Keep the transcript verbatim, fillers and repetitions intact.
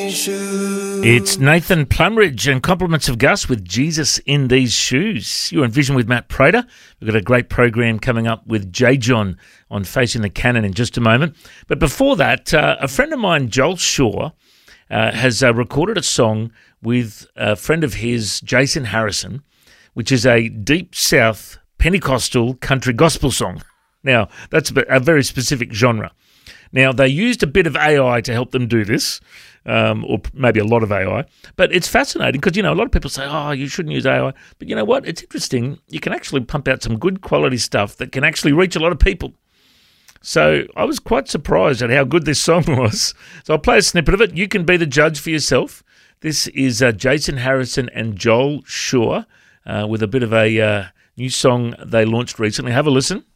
these shoes. It's Nathan Plumridge and Compliments of Gus with Jesus in These Shoes. You're in Vision with Matt Prater. We've got a great program coming up with J. John on Facing the Canon in just a moment. But before that, uh, a friend of mine, Joel Shaw, uh, has uh, recorded a song with a friend of his, Jason Harrison, which is a deep South Pentecostal country gospel song. Now, that's a very specific genre. Now, they used a bit of A I to help them do this, um, or maybe a lot of A I, but it's fascinating because, you know, a lot of people say, oh, you shouldn't use A I. But you know what? It's interesting. You can actually pump out some good quality stuff that can actually reach a lot of people. So I was quite surprised at how good this song was. So I'll play a snippet of it. You can be the judge for yourself. This is uh, Jason Harrison and Joel Shaw uh, with a bit of a uh, new song they launched recently. Have a listen.